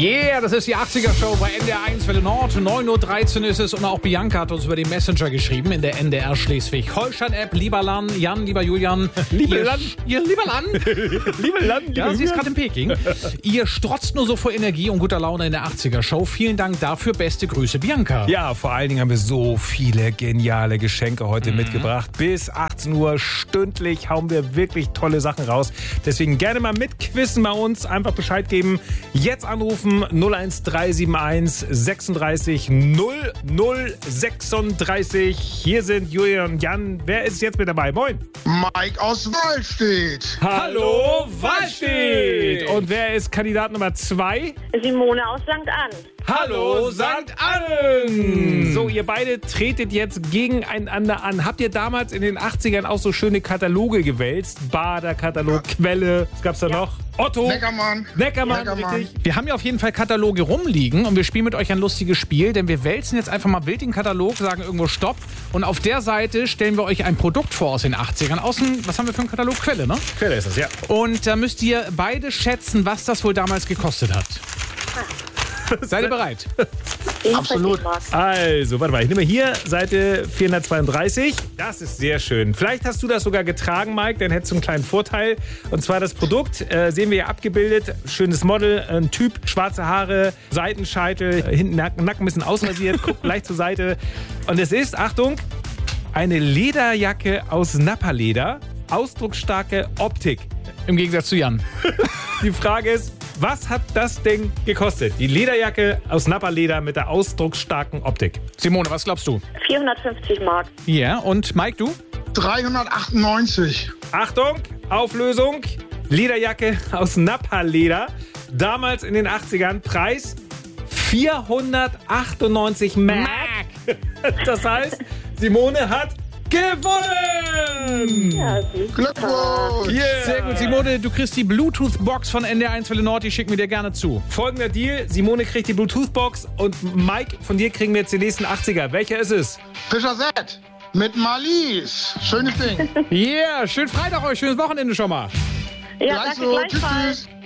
Yeah, das ist die 80er-Show bei NDR 1 Welle Nord. 9:13 Uhr ist es und auch Bianca hat uns über den Messenger geschrieben in der NDR Schleswig-Holstein-App. Lieber Lan, Jan, lieber Julian. Lieber Lan. Lieber Lan. Lieber Lan. Ja, sie ist gerade in Peking. Ihr strotzt nur so vor Energie und guter Laune in der 80er-Show. Vielen Dank dafür. Beste Grüße, Bianca. Ja, vor allen Dingen haben wir so viele geniale Geschenke heute mitgebracht. Bis 18 Uhr stündlich hauen wir wirklich tolle Sachen raus. Deswegen gerne mal mitquissen bei uns. Einfach Bescheid geben. Jetzt anrufen 01371 36 0036. Hier sind Julian und Jan. Wer ist jetzt mit dabei? Moin. Mike aus Wallstedt. Hallo, Wallstedt. Und wer ist Kandidat Nummer 2? Simone aus St. Ann. Hallo, St. Ann! So, ihr beide tretet jetzt gegeneinander an. Habt ihr damals in den 80ern auch so schöne Kataloge gewälzt? Bader-Katalog, Quelle, was gab's da noch? Otto. Neckermann, richtig. Wir haben ja auf jeden Fall Kataloge rumliegen und wir spielen mit euch ein lustiges Spiel, denn wir wälzen jetzt einfach mal wild den Katalog, sagen irgendwo Stopp und auf der Seite stellen wir euch ein Produkt vor aus den 80ern. Außen, was haben wir für einen Katalog? Quelle, ne? Quelle ist das, ja. Und da müsst ihr beide schätzen, was das wohl damals gekostet hat. Seid ihr bereit? Absolut. Also, warte mal, ich nehme hier Seite 432. Das ist sehr schön. Vielleicht hast du das sogar getragen, Mike, dann hättest du einen kleinen Vorteil. Und zwar das Produkt, sehen wir hier abgebildet. Schönes Model, ein Typ, schwarze Haare, Seitenscheitel, hinten Nacken ein bisschen ausrasiert, guckt leicht zur Seite. Und es ist, Achtung, eine Lederjacke aus Nappa-Leder, ausdrucksstarke Optik. Im Gegensatz zu Jan. Die Frage ist, was hat das Ding gekostet? Die Lederjacke aus Nappa-Leder mit der ausdrucksstarken Optik. Simone, was glaubst du? 450 Mark. Ja, und Mike, du? 398. Achtung, Auflösung. Lederjacke aus Nappa-Leder. Damals in den 80ern. Preis 498 Mark. Das heißt, Simone hat gewonnen! Ja, Glückwunsch. Yeah. Sehr gut, Simone, du kriegst die Bluetooth-Box von NDR 1 Welle Nord, die schicken wir dir gerne zu. Folgender Deal, Simone kriegt die Bluetooth-Box und Mike, von dir kriegen wir jetzt den nächsten 80er. Welcher ist es? Fischer Z mit Marlies. Schönes Ding. Yeah, schönen Freitag euch, schönes Wochenende schon mal. ja Gleich danke so. gleichfalls. Tschüss.